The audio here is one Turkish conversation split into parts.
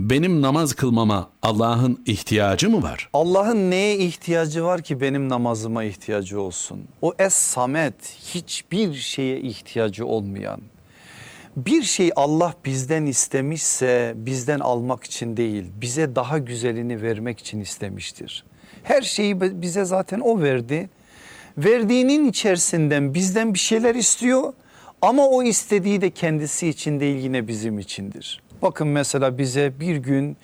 Benim namaz kılmama Allah'ın ihtiyacı mı var? Allah'ın neye ihtiyacı var ki benim namazıma ihtiyacı olsun? O Es-Samet, hiçbir şeye ihtiyacı olmayan. Bir şey Allah bizden istemişse bizden almak için değil, bize daha güzelini vermek için istemiştir. Her şeyi bize zaten o verdi. Verdiğinin içerisinden bizden bir şeyler istiyor ama o istediği de kendisi için değil, yine bizim içindir. Bakın mesela bize bir gün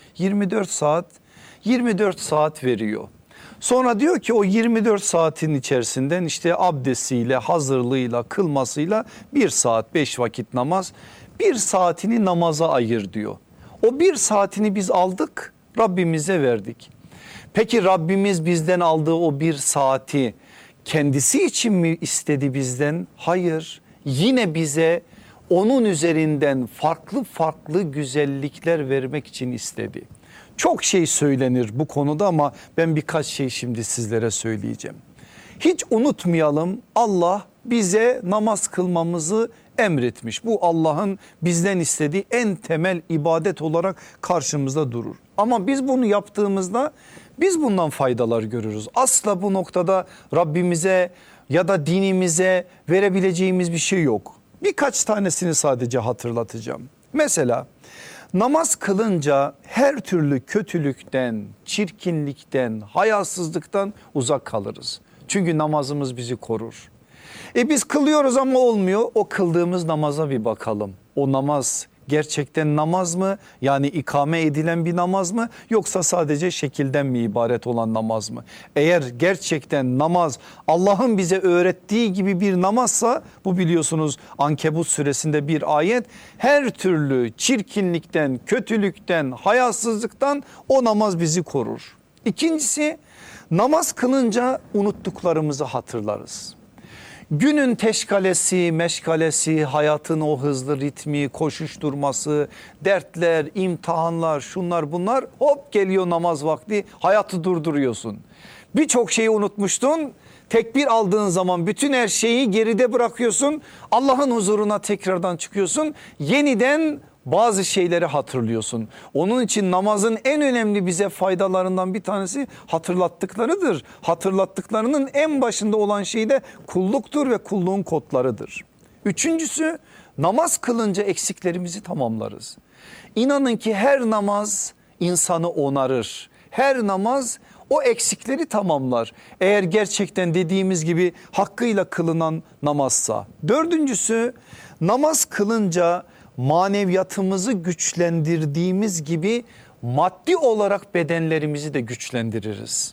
24 saat veriyor. Sonra diyor ki o 24 saatin içerisinden işte abdestiyle, hazırlığıyla, kılmasıyla 1 saat 5 vakit namaz, 1 saatini namaza ayır diyor. O 1 saatini biz aldık, Rabbimize verdik. Peki Rabbimiz bizden aldığı o 1 saati kendisi için mi istedi bizden? Hayır. Yine bize onun üzerinden farklı farklı güzellikler vermek için istedi. Çok şey söylenir bu konuda ama ben birkaç şey şimdi sizlere söyleyeceğim. Hiç unutmayalım, Allah bize namaz kılmamızı emretmiş. Bu Allah'ın bizden istediği en temel ibadet olarak karşımızda durur. Ama biz bunu yaptığımızda biz bundan faydalar görürüz. Asla bu noktada Rabbimize ya da dinimize verebileceğimiz bir şey yok. Birkaç tanesini sadece hatırlatacağım. Mesela namaz kılınca her türlü kötülükten, çirkinlikten, hayasızlıktan uzak kalırız. Çünkü namazımız bizi korur. Biz kılıyoruz ama olmuyor. O kıldığımız namaza bir bakalım. O namaz gerçekten namaz mı? Yani ikame edilen bir namaz mı? Yoksa sadece şekilden mi ibaret olan namaz mı? Eğer gerçekten namaz Allah'ın bize öğrettiği gibi bir namazsa, bu biliyorsunuz Ankebut suresinde bir ayet, her türlü çirkinlikten, kötülükten, hayasızlıktan o namaz bizi korur. İkincisi, namaz kılınca unuttuklarımızı hatırlarız. Günün teşkalesi, meşgalesi, hayatın o hızlı ritmi, koşuşturması, dertler, imtihanlar, şunlar bunlar, hop geliyor namaz vakti, hayatı durduruyorsun. Birçok şeyi unutmuştun, tekbir aldığın zaman bütün her şeyi geride bırakıyorsun, Allah'ın huzuruna tekrardan çıkıyorsun, yeniden bazı şeyleri hatırlıyorsun. Onun için namazın en önemli bize faydalarından bir tanesi hatırlattıklarıdır. Hatırlattıklarının en başında olan şey de kulluktur ve kulluğun kodlarıdır. Üçüncüsü, namaz kılınca eksiklerimizi tamamlarız. İnanın ki her namaz insanı onarır. Her namaz o eksikleri tamamlar. Eğer gerçekten dediğimiz gibi hakkıyla kılınan namazsa. Dördüncüsü, namaz kılınca maneviyatımızı güçlendirdiğimiz gibi maddi olarak bedenlerimizi de güçlendiririz.